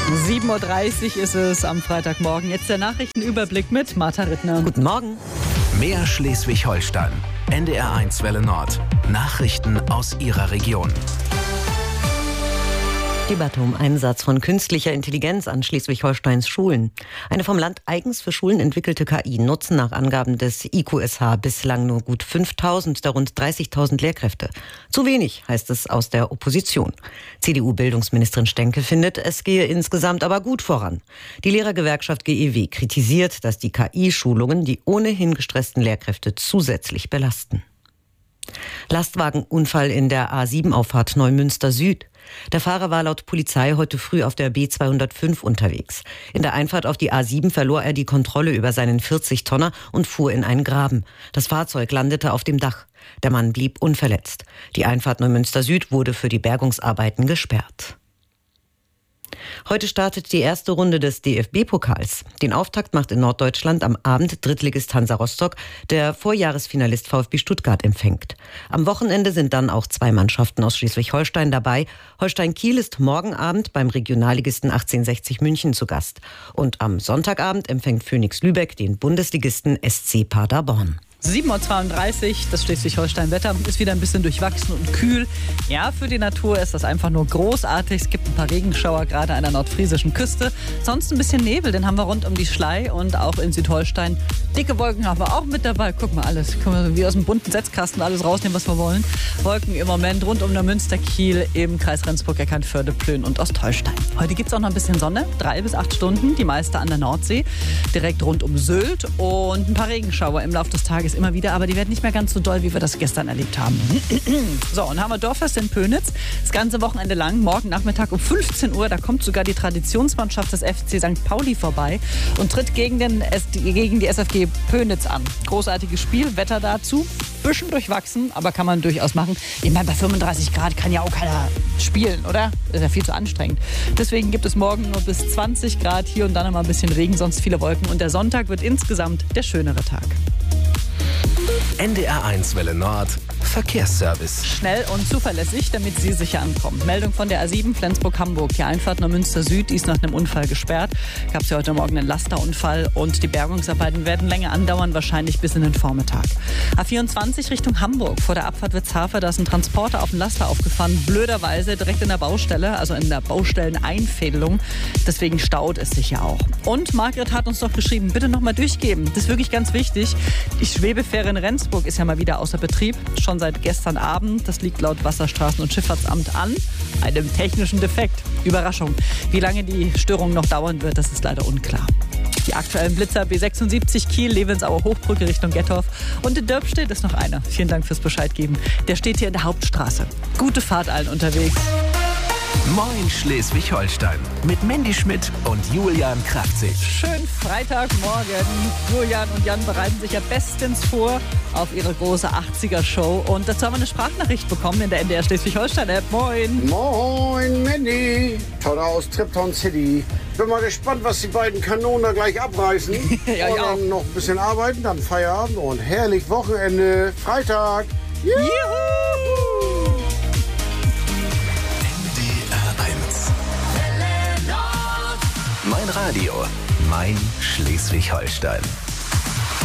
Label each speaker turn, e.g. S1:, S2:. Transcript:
S1: 7:30 Uhr ist es am Freitagmorgen. Jetzt der Nachrichtenüberblick mit Martha Rittner.
S2: Guten Morgen.
S3: Mehr Schleswig-Holstein. NDR1 Welle Nord. Nachrichten aus Ihrer Region.
S2: Debatte um Einsatz von künstlicher Intelligenz an Schleswig-Holsteins Schulen. Eine vom Land eigens für Schulen entwickelte KI nutzen nach Angaben des IQSH bislang nur gut 5.000 der rund 30.000 Lehrkräfte. Zu wenig, heißt es aus der Opposition. CDU-Bildungsministerin Stenke findet, es gehe insgesamt aber gut voran. Die Lehrergewerkschaft GEW kritisiert, dass die KI-Schulungen die ohnehin gestressten Lehrkräfte zusätzlich belasten. Lastwagenunfall in der A7-Auffahrt Neumünster Süd. Der Fahrer war laut Polizei heute früh auf der B205 unterwegs. In der Einfahrt auf die A7 verlor er die Kontrolle über seinen 40-Tonner und fuhr in einen Graben. Das Fahrzeug landete auf dem Dach. Der Mann blieb unverletzt. Die Einfahrt Neumünster Süd wurde für die Bergungsarbeiten gesperrt. Heute startet die erste Runde des DFB-Pokals. Den Auftakt macht in Norddeutschland am Abend Drittligist Hansa Rostock, der Vorjahresfinalist VfB Stuttgart empfängt. Am Wochenende sind dann auch 2 Mannschaften aus Schleswig-Holstein dabei. Holstein Kiel ist morgen Abend beim Regionalligisten 1860 München zu Gast. Und am Sonntagabend empfängt Phoenix Lübeck den Bundesligisten SC Paderborn.
S1: 7:32 Uhr, das Schleswig-Holstein-Wetter ist wieder ein bisschen durchwachsen und kühl. Ja, für die Natur ist das einfach nur großartig. Es gibt ein paar Regenschauer, gerade an der nordfriesischen Küste. Sonst ein bisschen Nebel, den haben wir rund um die Schlei und auch in Südholstein. Dicke Wolken haben wir auch mit dabei. Guck mal, alles. Können wir wie aus dem bunten Setzkasten alles rausnehmen, was wir wollen. Wolken im Moment rund um Neumünster, Kiel, im Kreis Rendsburg, Eckernförde, Plön und Ostholstein. Heute gibt es auch noch ein bisschen Sonne, 3 bis 8 Stunden, die meiste an der Nordsee, direkt rund um Sylt und ein paar Regenschauer im Laufe des Tages immer wieder, aber die werden nicht mehr ganz so doll, wie wir das gestern erlebt haben. So, und haben wir Dorffest in Pönitz, das ganze Wochenende lang, morgen Nachmittag um 15 Uhr, da kommt sogar die Traditionsmannschaft des FC St. Pauli vorbei und tritt gegen die SFG Pönitz an. Großartiges Spiel, Wetter dazu, bisschen durchwachsen, aber kann man durchaus machen. Ich meine, bei 35 Grad kann ja auch keiner spielen, oder? Das ist ja viel zu anstrengend. Deswegen gibt es morgen nur bis 20 Grad, hier und dann noch mal ein bisschen Regen, sonst viele Wolken und der Sonntag wird insgesamt der schönere Tag.
S3: NDR1 Welle Nord. Verkehrsservice.
S1: Schnell und zuverlässig, damit Sie sicher ankommen. Meldung von der A7 Flensburg-Hamburg. Die Einfahrt Neumünster Süd, die ist nach einem Unfall gesperrt. Gab es ja heute Morgen einen Lasterunfall und die Bergungsarbeiten werden länger andauern, wahrscheinlich bis in den Vormittag. A24 Richtung Hamburg. Vor der Abfahrt Witzhafer, da ist ein Transporter auf den Laster aufgefahren. Blöderweise direkt in der Baustelle, also in der Baustelleneinfädelung. Deswegen staut es sich ja auch. Und Margret hat uns doch geschrieben, bitte nochmal durchgeben. Das ist wirklich ganz wichtig. Die Schwebefähre in Rendsburg ist ja mal wieder außer Betrieb. Schon seit gestern Abend. Das liegt laut Wasserstraßen- und Schifffahrtsamt an einem technischen Defekt. Überraschung. Wie lange die Störung noch dauern wird, das ist leider unklar. Die aktuellen Blitzer B76 Kiel, Levensauer Hochbrücke Richtung Gettorf. Und in Dörpstedt ist noch einer. Vielen Dank fürs Bescheid geben. Der steht hier in der Hauptstraße. Gute Fahrt allen unterwegs.
S3: Moin Schleswig-Holstein mit Mandy Schmidt und Julian Kraftzig.
S1: Schön Freitagmorgen. Julian und Jan bereiten sich ja bestens vor auf ihre große 80er-Show. Und dazu haben wir eine Sprachnachricht bekommen in der NDR Schleswig-Holstein-App. Moin.
S4: Moin, Mandy. Todd aus Tripton City. Bin mal gespannt, was die beiden Kanonen da gleich abreißen.
S1: Ja,
S4: und dann noch ein bisschen arbeiten, dann Feierabend und herrlich Wochenende. Freitag.
S1: Juhu!
S3: Mein Radio, mein Schleswig-Holstein.